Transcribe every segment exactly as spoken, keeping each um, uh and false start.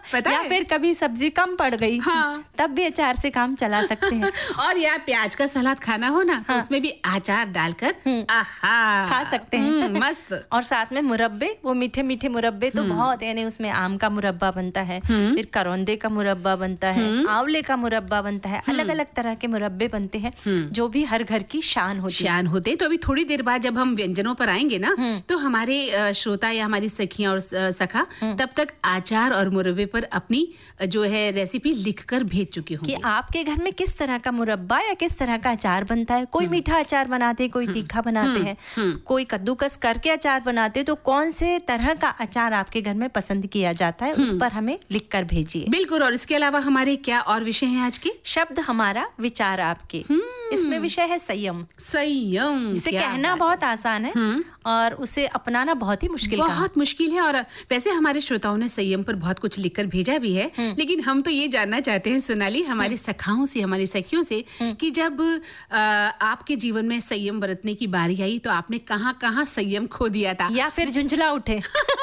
पता या है? फिर कभी सब्जी कम पड़ गई, हाँ। तब भी अचार से काम चला सकते हैं। और यार प्याज का सलाद खाना हो ना, तो हाँ। उसमें भी अचार डालकर आहा खा सकते हैं। मस्त। और साथ में मुरब्बे, वो मीठे मीठे मुरब्बे तो बहुत, यानी उसमें आम का मुरब्बा बनता है, फिर करौंदे का मुरब्बा बनता है, आंवले का मुरब्बा बनता है, अलग अलग तरह के मुरब्बे बनते हैं जो भी हर घर की शान होती है। शान होते हैं। तो अभी थोड़ी देर बाद जब हम व्यंजनों पर आएंगे ना, तो हमारे अ, श्रोता या हमारी सखियां और अ, सखा तब तक आचार और मुरब्बे पर अपनी अ, जो है रेसिपी लिखकर भेज चुके कि होंगे। आपके घर में किस तरह का मुरब्बा या किस तरह का अचार बनता है। कोई मीठा अचार बनाते हैं, कोई तीखा बनाते हैं, कोई कद्दूकस करके अचार बनाते हैं। तो कौन से तरह का अचार आपके घर में पसंद किया जाता है, उस पर हमें लिख कर भेजिए। बिल्कुल। और इसके अलावा हमारे क्या और विषय हैं आज के? शब्द हमारा, विचार आपके। इसमें विषय है संयम, संयम। जिसे क्या कहना बात बहुत आसान है और उसे अपनाना बहुत ही मुश्किल काम है। बहुत मुश्किल है। और वैसे हमारे श्रोताओं ने संयम पर बहुत कुछ लिखकर भेजा भी है, लेकिन हम तो ये जानना चाहते हैं सोनाली, हमारे सखाओं से, हमारी सखियों से, कि जब आ, आपके जीवन में संयम बरतने की बारी आई तो आपने कहाँ कहाँ संयम खो दिया था, या फिर झुंझला उठे।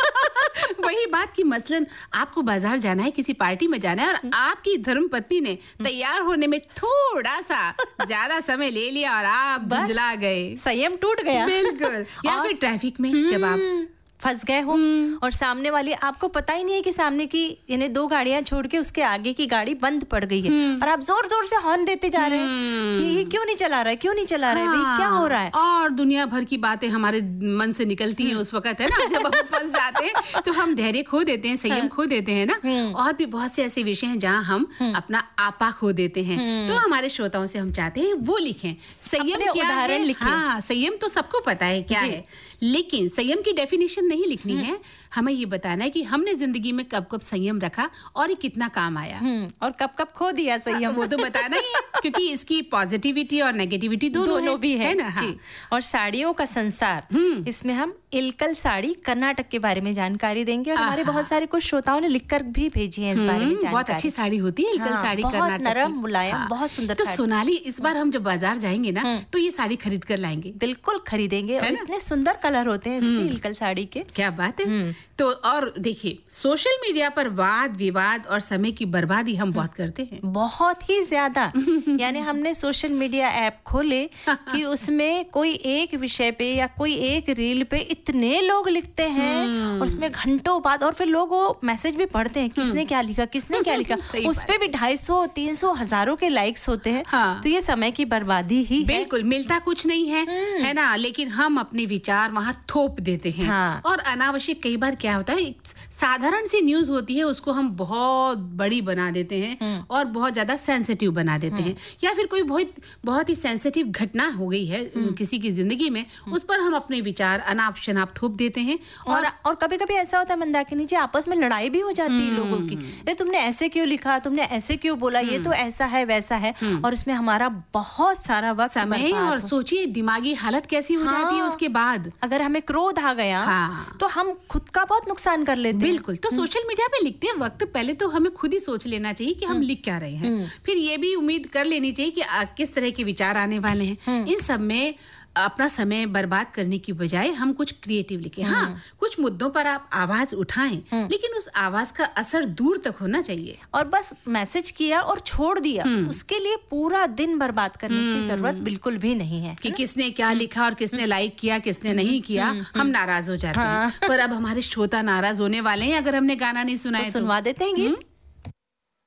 वही बात की मसलन आपको बाजार जाना है, किसी पार्टी में जाना है, और आपकी धर्मपत्नी ने तैयार होने में थोड़ा सा ज्यादा समय ले लिया और आप झुंझला गए, संयम टूट गया। बिल्कुल। या फिर ट्रैफिक में जब आप फंस गए हो और सामने वाली, आपको पता ही नहीं है कि सामने की यानी दो गाड़ियां छोड़ के उसके आगे की गाड़ी बंद पड़ गई है और आप जोर जोर से हॉर्न देते जा रहे हैं कि ये क्यों नहीं चला रहा है, क्यों नहीं चला रहा है, भाई क्या हो रहा है। और दुनिया भर की बातें हमारे मन से निकलती हैं उस वक्त, है ना, जब हम फंस जाते हैं तो हम धैर्य खो देते हैं, संयम खो देते हैं ना। और भी बहुत से ऐसे विषय हैं जहाँ हम अपना आपा खो देते हैं। तो हमारे श्रोताओं से हम चाहते हैं वो लिखें संयम क्या है। उदाहरण लिखें। हाँ, संयम तो सबको पता है क्या है, लेकिन संयम की डेफिनेशन नहीं लिखनी है, हमें ये बताना है कि हमने जिंदगी में कब कब संयम रखा और ये कितना काम आया, और कब कब खो दिया संयम, वो तो बताना ही है, क्योंकि इसकी पॉजिटिविटी और नेगेटिविटी दोनों, दोनों भी है, है ना। जी। और साड़ियों का संसार, इसमें हम इलकल साड़ी कर्नाटक के बारे में जानकारी देंगे और हमारे बहुत सारे कुछ श्रोताओं ने लिखकर भी भेजी है इस बारे में जानकारी। बहुत अच्छी साड़ी होती है इलकल हाँ, साड़ी बहुत कर्नाटक नरम, की। मुलायम, हाँ। बहुत सुंदर तो साड़ी। सोनाली, इस बार हम जब बाजार जाएंगे ना तो ये साड़ी खरीद कर लाएंगे। बिल्कुल खरीदेंगे, और इतने सुंदर कलर होते हैं इसके इलकल साड़ी के। क्या बात है। तो और देखिए, सोशल मीडिया पर वाद विवाद और समय की बर्बादी हम बहुत करते हैं, बहुत ही ज्यादा। यानी हमने सोशल मीडिया ऐप खोले कि उसमें कोई एक विषय पे या कोई एक रील पे इतने लोग लिखते हैं और उसमें घंटों बाद, और फिर लोग वो मैसेज भी पढ़ते हैं किसने क्या लिखा, किसने क्या लिखा। उस पे भी ढाई सौ तीन सौ हजारों के लाइक्स होते हैं। हाँ। तो ये समय की बर्बादी ही है। बिल्कुल, मिलता कुछ नहीं है, है ना, लेकिन हम अपने विचार वहाँ थोप देते हैं। हाँ। और अनावश्यक कई बार क्या होता है, साधारण सी न्यूज होती है उसको हम बहुत बड़ी बना देते हैं और बहुत ज्यादा सेंसिटिव बना देते हैं, या फिर कोई बहुत बहुत ही सेंसिटिव घटना हो गई है किसी की जिंदगी में, उस पर हम अपने विचार अनाप शनाप थोप देते हैं। और और कभी कभी ऐसा होता है मंदाकिनी जी, आपस में लड़ाई भी हो जाती है लोगों की, ये तुमने ऐसे क्यों लिखा, तुमने ऐसे क्यों बोला, ये तो ऐसा है वैसा है, और उसमें हमारा बहुत सारा वक्त, समय, और सोचिए दिमागी हालत कैसी हो जाती है उसके बाद। अगर हमें क्रोध आ गया हाँ। तो हम खुद का बहुत नुकसान कर लेते हैं। बिल्कुल। तो सोशल मीडिया पे लिखते वक्त पहले तो हमें खुद ही सोच लेना चाहिए कि हम लिख क्या रहे हैं, फिर ये भी उम्मीद कर लेनी चाहिए कि आ, किस तरह के विचार आने वाले हैं। इन सब में अपना समय बर्बाद करने की बजाय हम कुछ क्रिएटिव लिखें। हाँ, कुछ मुद्दों पर आप आवाज उठाएं, लेकिन उस आवाज का असर दूर तक होना चाहिए। और बस मैसेज किया और छोड़ दिया, उसके लिए पूरा दिन बर्बाद करने की जरूरत बिल्कुल भी नहीं है कि किसने क्या लिखा और किसने लाइक किया, किसने नहीं किया, हम नाराज हो जाते हैं। पर अब हमारे श्रोता नाराज होने वाले हैं अगर हमने गाना नहीं सुनाया तो सुनवा देते हैं गीत।